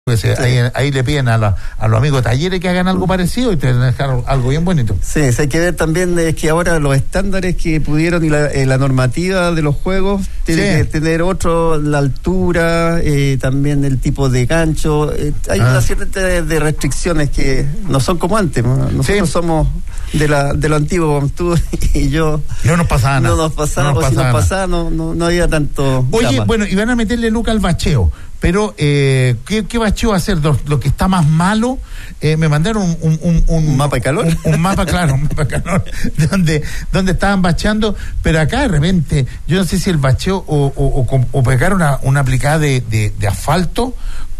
Pues ahí le piden a los amigos de Talleres que hagan algo parecido y te dejaron algo bien bonito. Sí, hay que ver también es que ahora los estándares que pudieron y la normativa de los juegos tiene que tener la altura, también el tipo de gancho. Hay una serie de restricciones que no son como antes. Nosotros somos de lo antiguo, como tú y yo. No nos pasaba nada. No nos pasaba, no había tanto. Oye, drama. Bueno, y van a meterle Luca al bacheo. Pero, ¿qué bacheo va a ser? Lo que está más malo, me mandaron un mapa de calor. Un mapa, claro, un mapa de calor, donde estaban bacheando, pero acá de repente, yo no sé si el bacheo o pegar una aplicada de asfalto,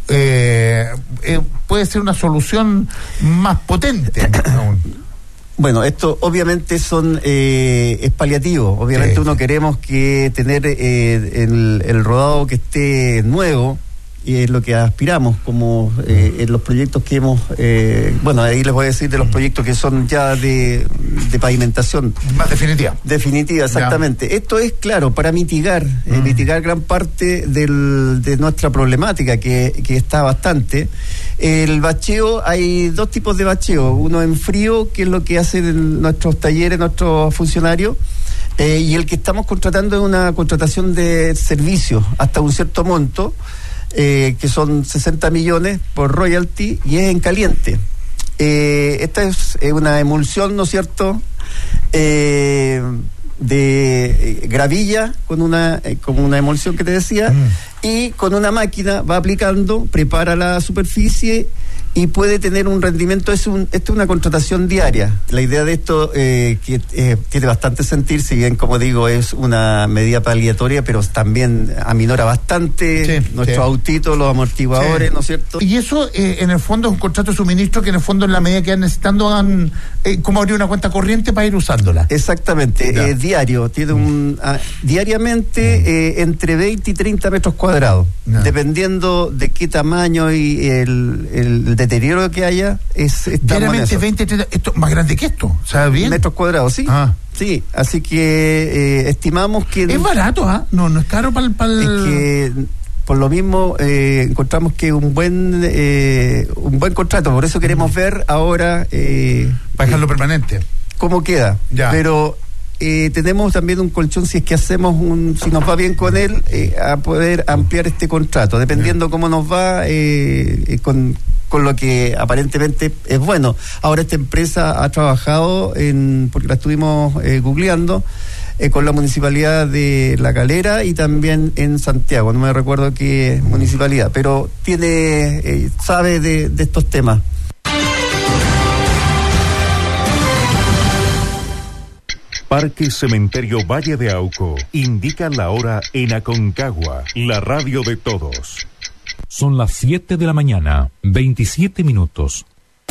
puede ser una solución más potente. Bueno, esto obviamente es paliativo. Obviamente uno queremos que tener el rodado que esté nuevo, y es lo que aspiramos, como en los proyectos que hemos, ahí les voy a decir de los proyectos que son ya de pavimentación. Más definitiva. Definitiva, exactamente. Ya. Esto es, claro, para mitigar gran parte de nuestra problemática, que está bastante. El bacheo, hay dos tipos de bacheo. Uno en frío, que es lo que hacen nuestros talleres, nuestros funcionarios, y el que estamos contratando es una contratación de servicios hasta un cierto monto, que son 60 millones por royalty, y es en caliente. Esta es una emulsión, ¿no es cierto?, de gravilla como una emulsión que te decía, y con una máquina va aplicando, prepara la superficie y puede tener un rendimiento. Esto es una contratación diaria. La idea de esto, que tiene bastante sentido, si bien, como digo, es una medida paliatoria, pero también aminora bastante nuestros autitos, los amortiguadores, ¿no es cierto? Y eso, en el fondo, es un contrato de suministro que, en el fondo, en la medida que van necesitando, dan como abrir una cuenta corriente para ir usándola. Exactamente, diario. Tiene diariamente entre 20 y 30 metros cuadrados, dependiendo de qué tamaño y el deterioro que haya. Diariamente 20, 30, esto más grande que esto, ¿sabes bien? Metros cuadrados, sí. Sí, así que estimamos que... Es barato, no es caro para el... Es que por lo mismo encontramos que un buen contrato, por eso queremos ver ahora... para dejarlo permanente. ¿Cómo queda? Ya. Pero... tenemos también un colchón, si es que hacemos si nos va bien con él, a poder ampliar este contrato, dependiendo cómo nos va, con lo que aparentemente es bueno. Ahora esta empresa ha trabajado porque la estuvimos googleando, con la municipalidad de La Calera y también en Santiago, no me recuerdo qué municipalidad, pero sabe de estos temas. Parque Cementerio Valle de Auco indica la hora en Aconcagua, la radio de todos. Son las 7 de la mañana, 27 minutos.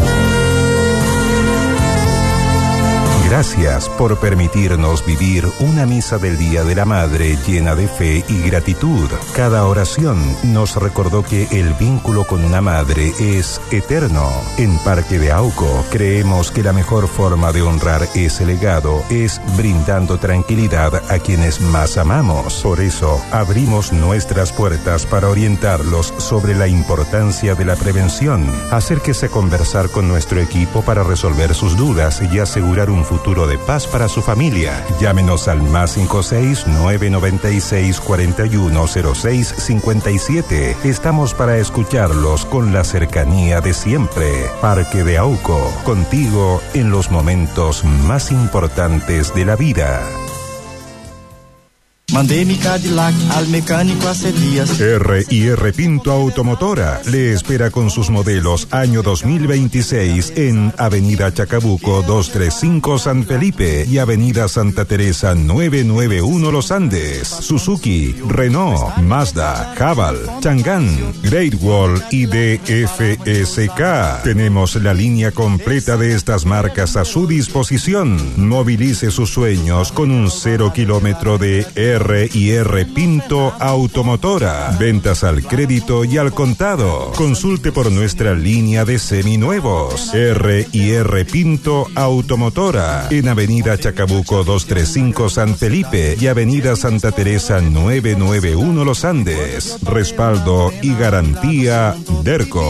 Gracias por permitirnos vivir una misa del Día de la Madre llena de fe y gratitud. Cada oración nos recordó que el vínculo con una madre es eterno. En Parque de Auco creemos que la mejor forma de honrar ese legado es brindando tranquilidad a quienes más amamos. Por eso abrimos nuestras puertas para orientarlos sobre la importancia de la prevención. Acérquese a conversar con nuestro equipo para resolver sus dudas y asegurar un futuro de paz para su familia. Llámenos al +56 996 41 06 57. Estamos para escucharlos con la cercanía de siempre. Parque de Auco, contigo en los momentos más importantes de la vida. Mandé mi Cadillac al mecánico hace días. R&R Pinto Automotora le espera con sus modelos año 2026 en Avenida Chacabuco 235 San Felipe y Avenida Santa Teresa 991 Los Andes. Suzuki, Renault, Mazda, Haval, Chang'an, Great Wall y DFSK. Tenemos la línea completa de estas marcas a su disposición. Movilice sus sueños con un 0 kilómetro de R&R Pinto Automotora. Ventas al crédito y al contado. Consulte por nuestra línea de seminuevos. R&R Pinto Automotora. En Avenida Chacabuco 235 San Felipe y Avenida Santa Teresa 991 Los Andes. Respaldo y garantía Derco.